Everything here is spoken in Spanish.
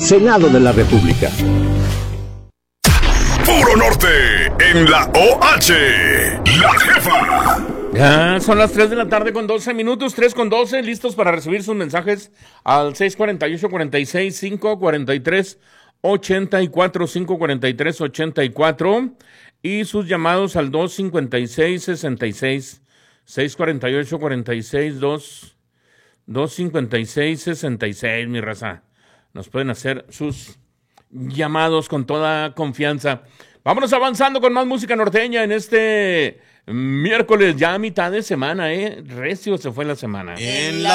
Senado de la República. Puro Norte en la OH, La Jefa. Ya son las 3 de la tarde con 12 minutos, 3 con 12, listos para recibir sus mensajes al 648-46-543-84, 543-84 y sus llamados al 256-66, 648-46-256-66, mi raza. Nos pueden hacer sus llamados con toda confianza. Vámonos avanzando con más música norteña en este miércoles, ya a mitad de semana, recio se fue la semana. En la